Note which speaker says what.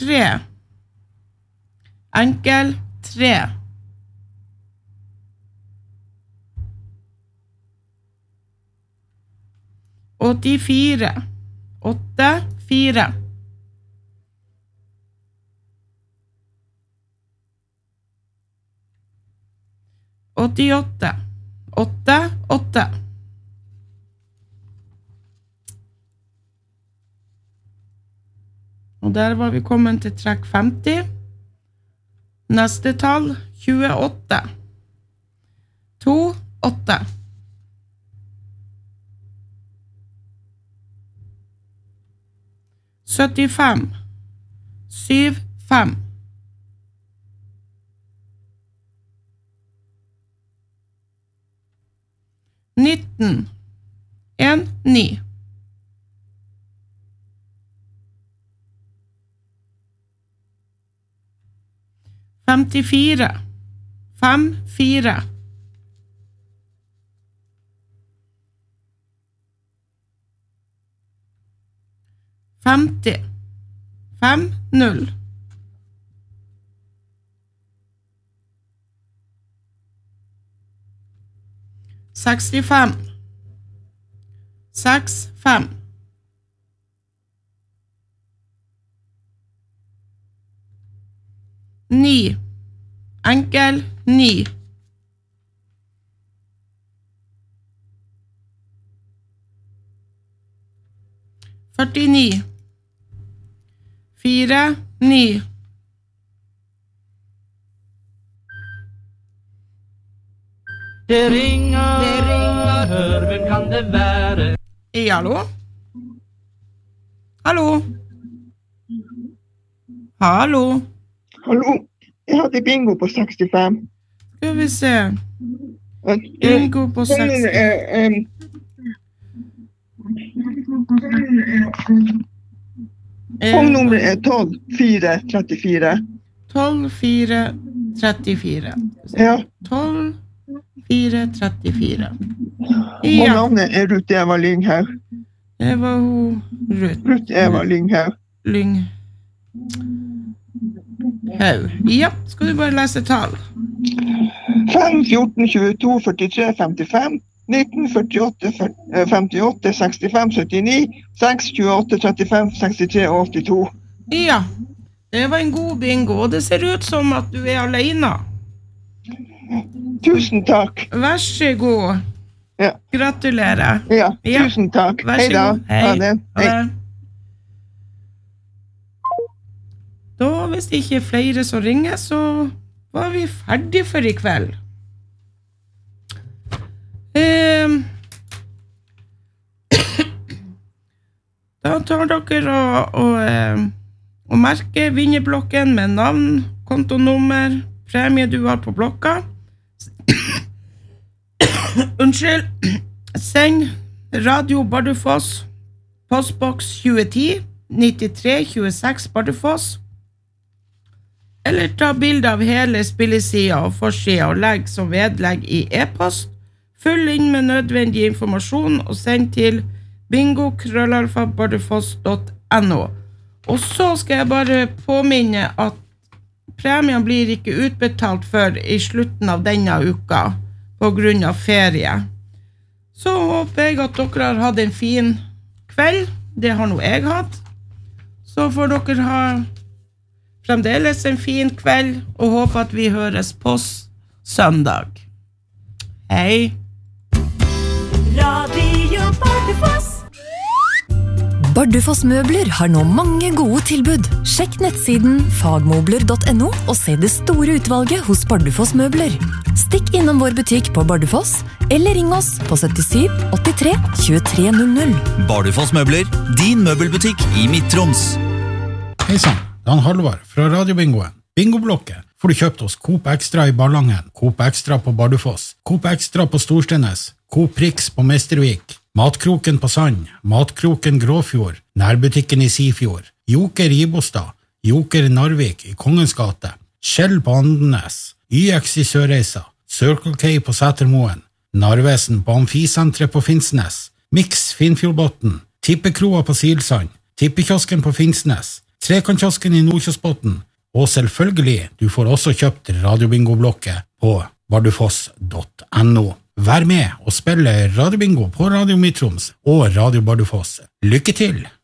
Speaker 1: 3. Enkel 3. 84. 8, 4. 88. 8, 8. Og der var vi kommet til trekk 50. Neste tall, 28. 2, 8. 75. 7, 5. 19. 1, 9. 54. 5, 4. 50. 5, 0. 65. 6, 5. 9. Enkel 9. 49. 4, 9.
Speaker 2: Det ringer, hør, hvem kan det være?
Speaker 1: Hallo? Hallo? Hallo?
Speaker 3: Hallo, jeg hadde bingo på 65.
Speaker 1: Skal vi se. Bingo på 65.
Speaker 3: Punktnummeret er 12, 4, 34.
Speaker 1: 12, 4, 34.
Speaker 3: Ja.
Speaker 1: 12, 4, 34.
Speaker 3: Og navnet er Ruth Eva Lynghaug.
Speaker 1: Det var hun Ruth.
Speaker 3: Ruth Eva Lynghaug.
Speaker 1: Lynghaug. Ja, skal du bare lese tall?
Speaker 3: 5, 14, 22, 43, 55, 19, 48, 58, 65, 79, 6, 28, 35, 63 og 82.
Speaker 1: Ja, det var en god bingo, og det ser ut som at du er alene.
Speaker 3: Tusen takk.
Speaker 1: Vær så god.
Speaker 3: Ja.
Speaker 1: Gratulerer.
Speaker 3: Ja, tusen takk.
Speaker 1: Vær så god.
Speaker 3: Hei da. Ha det.
Speaker 1: Hei. Da, hvis det ikke er flere som ringer, så var vi ferdig for i kveld. Da tar dere og merker vinnerblokken med navn, kontonummer, premie du har på blokka. Unnskyld. Send Radio Bardufoss, postboks 2010, 9326 Bardufoss. Eller ta bilde av hele spillesida og forsida og legg som vedlegg i e-post. Fyll inn med nødvendig informasjon og send til bingo@bardufoss.no. Og så skal jeg bare påminne at premien blir ikke utbetalt før i slutten av denne uka på grunn av ferie. Så håper jeg at dere har hatt en fin kveld. Det har nå jeg hatt. Så får dere ha fremdeles en fin kveld, og håper at vi høres på søndag. Hei!
Speaker 4: Radio Bardufoss.
Speaker 5: Bardufoss Møbler har nå mange gode tilbud. Sjekk nettsiden fagmobler.no og se det store utvalget hos Bardufoss Møbler. Stikk innom vår butikk på Bardufoss, eller ring oss på 77 83 2300.
Speaker 6: Bardufoss Møbler, din møbelbutikk i Midt-Troms.
Speaker 7: Hei sann, Dan Halvard fra Radiobingoen. Bingoblokket får du kjøpt hos Coop Extra i Ballangen, Coop Extra på Bardufoss, Coop Extra på Storstenes, Coop Prix på Mestervik, Matkroken på Sand, Matkroken Gråfjord, Nærbutikken i Sifjord, Joker i Ibostad, Joker Narvik i Kongens gate, Skjell på Andenes, YX i Sørreisa, Circle K på Sætermoen, Narvesen på Amfisentret på Finnsnes, Mix Finnfjordbotten, Tippekroa på Silsand, Tippekiosken på Finnsnes, Trekantkiosken i Nordkjosbotn, og selvfølgelig, du får også kjøpt radiobingo-blokket på bardufoss.no. Vær med og spille radiobingo på Radio Midt-Troms og Radio Bardufoss. Lykke til!